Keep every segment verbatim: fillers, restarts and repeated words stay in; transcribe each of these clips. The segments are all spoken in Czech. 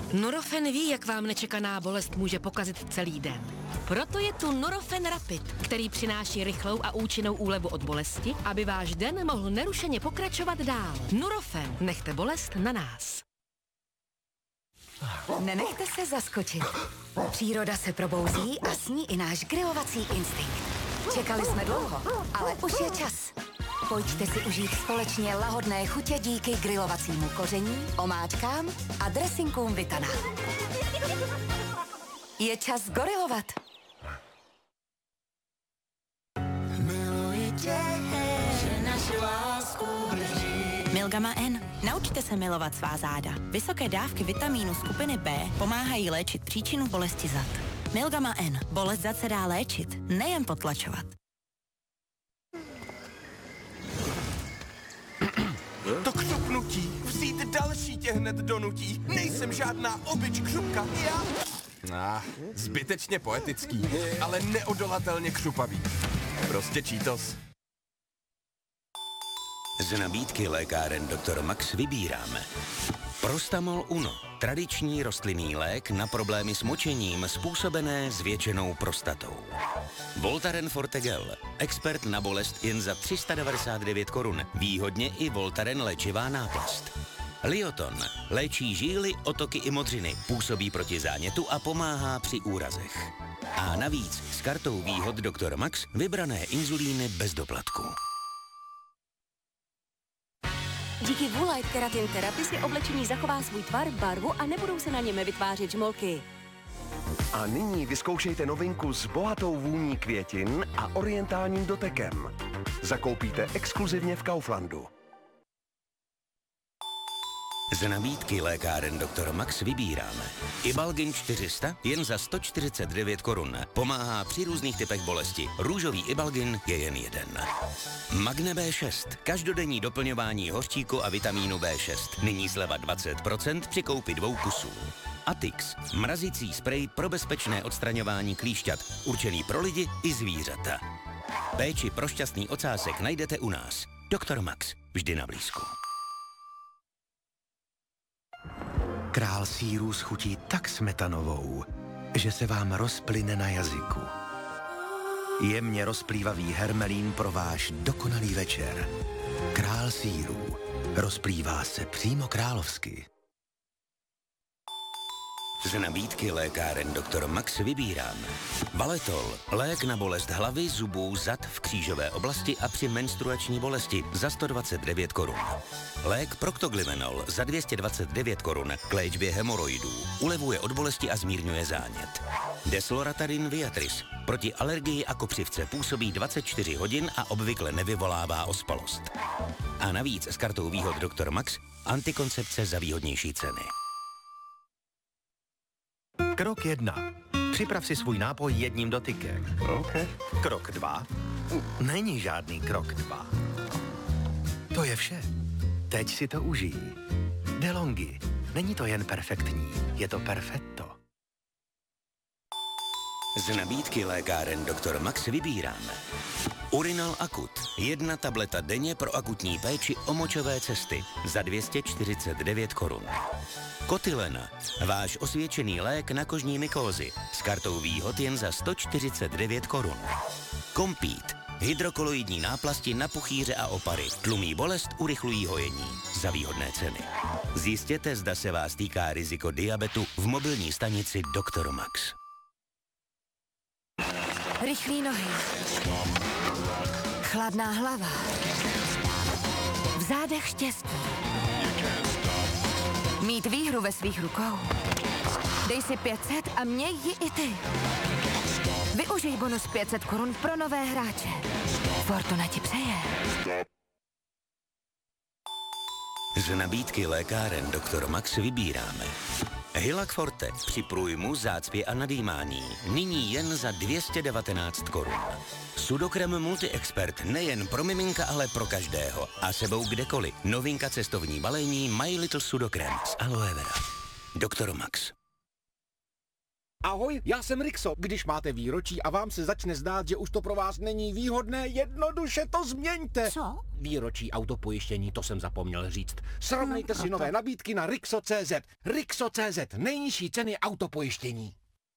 Nurofen ví, jak vám nečekaná bolest může pokazit celý den. Proto je tu Nurofen Rapid, který přináší rychlou a účinnou úlevu od bolesti, aby váš den mohl nerušeně pokračovat dál. Nurofen, nechte bolest na nás. Nenechte se zaskočit. Příroda se probouzí a s ní i náš grilovací instinkt. Čekali jsme dlouho, ale už je čas. Pojďte si užít společně lahodné chutě díky grilovacímu koření, omáčkám a dressingům Vitana. Je čas gorilovat. Milgama N. Naučte se milovat svá záda. Vysoké dávky vitamínu skupiny B pomáhají léčit příčinu bolesti zad. Milgama N. Bolest zad se dá léčit, nejen potlačovat. To křupnutí, vzít další tě hned donutí. Nejsem žádná obyč křupka, já... Ah, zbytečně poetický, ale neodolatelně křupavý. Prostě Cheetos. Z nabídky lékáren doktor Max vybíráme Prostamol Uno, tradiční rostlinný lék na problémy s močením způsobené zvětšenou prostatou. Voltaren Forte Gel, expert na bolest jen za tři sta devadesát devět korun, výhodně i Voltaren léčivá náplast. Lioton léčí žíly, otoky i modřiny, působí proti zánětu a pomáhá při úrazech. A navíc s kartou výhod doktor Max vybrané inzulíny bez doplatku. Díky Woolite Keratin Therapy si oblečení zachová svůj tvar, barvu a nebudou se na něm vytvářet žmolky. A nyní vyzkoušejte novinku s bohatou vůní květin a orientálním dotekem. Zakoupíte exkluzivně v Kauflandu. Z nabídky lékáren doktor Max vybíráme Ibalgin čtyři sta jen za sto čtyřicet devět korun. Pomáhá při různých typech bolesti. Růžový Ibalgin je jen jeden. Magne B šest. Každodenní doplňování hořčíku a vitamínu B šest. Nyní sleva dvacet procent při koupi dvou kusů. Atix. Mrazící sprej pro bezpečné odstraňování klíšťat. Určený pro lidi i zvířata. Péči pro šťastný ocásek najdete u nás. doktor Max. Vždy na blízku. Král sýrů schutí tak smetanovou, že se vám rozplyne na jazyku. Jemně rozplývavý hermelín pro váš dokonalý večer. Král sýrů rozplývá se přímo královsky. Z nabídky lékáren doktor Max vybíráme Valetol, lék na bolest hlavy, zubů, zad v křížové oblasti a při menstruační bolesti za sto dvacet devět korun. Lék Proctoglyvenol za dvě stě dvacet devět korun k léčbě hemoroidů. Ulevuje od bolesti a zmírňuje zánět. Desloratarin Viatris proti alergii a kopřivce působí dvacet čtyři hodin a obvykle nevyvolává ospalost. A navíc s kartou výhod doktor Max antikoncepce za výhodnější ceny. Krok jedna. Připrav si svůj nápoj jedním dotykem. Okay. Krok dva. Není žádný krok dva. To je vše. Teď si to užij. DeLonghi. Není to jen perfektní, je to perfetto. Z nabídky lékáren doktor Max vybíráme Urinal Akut. Jedna tableta denně pro akutní péči o močové cesty za dvě stě čtyřicet devět korun. Kotylena. Váš osvědčený lék na kožní mykózy. S kartou výhod jen za sto čtyřicet devět korun. Kompít. Hydrokoloidní náplasti na puchýře a opary. Tlumí bolest, urychlují hojení. Za výhodné ceny. Zjistěte, zda se vás týká riziko diabetu v mobilní stanici doktor Max. Rychlý nohy. Chladná hlava. V zádech štěstí. Mít výhru ve svých rukou. Dej si pět set a měj ji i ty. Využij bonus pět set korun pro nové hráče. Fortuna ti přeje. Z nabídky lékáren doktor Max vybíráme Hylac Forte při průjmu, zácpě a nadýmání. Nyní jen za dvě stě devatenáct korun. Sudokrem Multi-Expert nejen pro miminka, ale pro každého. A sebou kdekoliv. Novinka cestovní balení My Little Sudokrem z aloe vera. doktor Max. Ahoj, já jsem Rixo. Když máte výročí a vám se začne zdát, že už to pro vás není výhodné, jednoduše to změňte. Co? Výročí autopojištění, to jsem zapomněl říct. Srovnejte No, si nové proto. nabídky na Rixo tečka cé zet. Rixo tečka cé zet, nejnižší ceny autopojištění.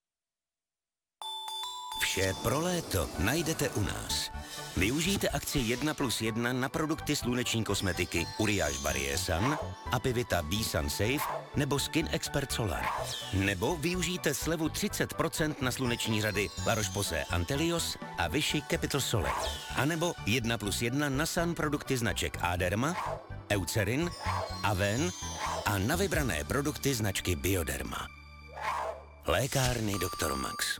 Vše pro léto najdete u nás. Využijte akci jedna plus jedna na produkty sluneční kosmetiky Uriage Barrier Sun, Apivita B-Sun Safe nebo Skin Expert Solar. Nebo využijte slevu třicet procent na sluneční řady La Roche-Posay Antelios a Vichy Capital Soleil. A nebo jedna plus jedna na sun produkty značek Aderma, Eucerin, Aven a na vybrané produkty značky Bioderma. Lékárny doktor Max.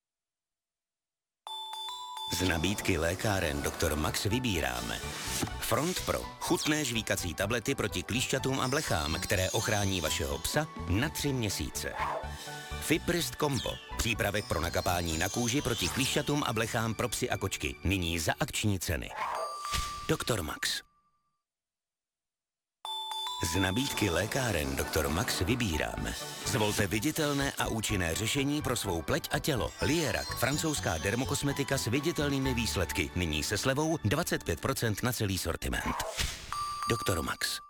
Z nabídky lékáren doktor Max vybíráme Front Pro, chutné žvíkací tablety proti klíšťatům a blechám, které ochrání vašeho psa na tři měsíce. Fiprist Combo, přípravek pro nakapání na kůži proti klíšťatům a blechám pro psy a kočky, nyní za akční ceny. doktor Max. Z nabídky lékáren doktor Max vybíráme. Zvolte viditelné a účinné řešení pro svou pleť a tělo. Lierac, francouzská dermokosmetika s viditelnými výsledky. Nyní se slevou dvacet pět procent na celý sortiment. doktor Max.